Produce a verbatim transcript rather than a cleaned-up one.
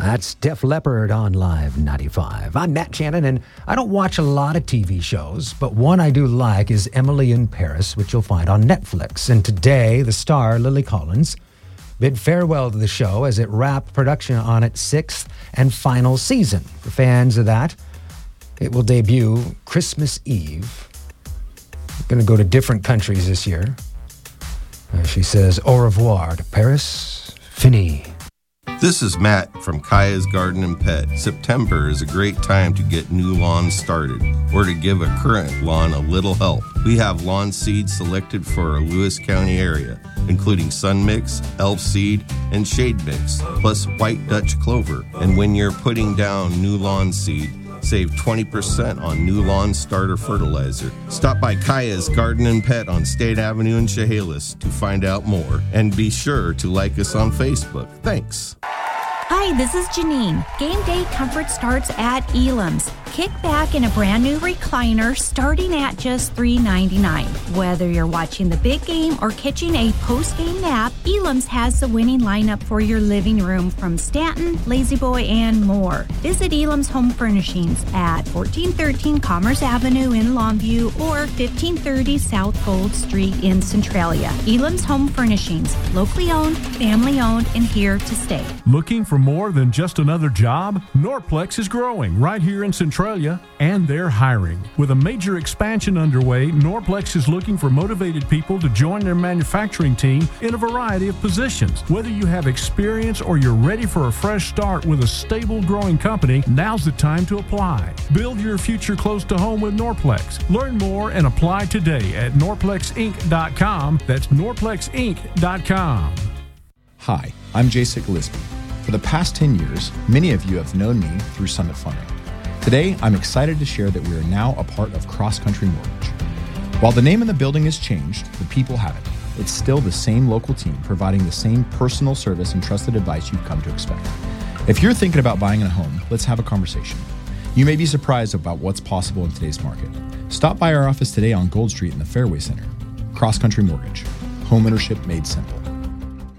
That's Def Leppard on Live ninety-five. I'm Matt Shannon, and I don't watch a lot of T V shows, but one I do like is Emily in Paris, which you'll find on Netflix. And today, the star, Lily Collins, bid farewell to the show as it wrapped production on its sixth and final season. For fans of that, it will debut Christmas Eve. Going to go to different countries this year. Uh, she says, au revoir to Paris. Fini. This is Matt from Kaya's Garden and Pet. September is a great time to get new lawns started or to give a current lawn a little help. We have lawn seeds selected for our Lewis County area, including Sun Mix, Elf Seed, and Shade Mix, plus White Dutch Clover. And when you're putting down new lawn seed, save twenty percent on new lawn starter fertilizer. Stop by Kaya's Garden and Pet on State Avenue in Chehalis to find out more. And be sure to like us on Facebook. Thanks. Hi, this is Janine. Game day comfort starts at Elam's. Kick back in a brand new recliner starting at just three ninety-nine. Whether you're watching the big game or catching a post-game nap, Elam's has the winning lineup for your living room from Stanton, La-Z-Boy, and more. Visit Elam's Home Furnishings at fourteen thirteen Commerce Avenue in Longview or fifteen thirty South Gold Street in Centralia. Elam's Home Furnishings, locally owned, family owned, and here to stay. Looking for more than just another job? Norplex is growing right here in Centralia, and they're hiring. With a major expansion underway, Norplex is looking for motivated people to join their manufacturing team in a variety of positions. Whether you have experience or you're ready for a fresh start with a stable, growing company, now's the time to apply. Build your future close to home with Norplex. Learn more and apply today at norplex inc dot com. That's norplex inc dot com. Hi, I'm Jacek Lisby. For the past ten years, many of you have known me through Summit Funding. Today, I'm excited to share that we are now a part of Cross Country Mortgage. While the name of the building has changed, the people haven't. It's still the same local team providing the same personal service and trusted advice you've come to expect. If you're thinking about buying a home, let's have a conversation. You may be surprised about what's possible in today's market. Stop by our office today on Gold Street in the Fairway Center. Cross Country Mortgage. Home ownership made simple.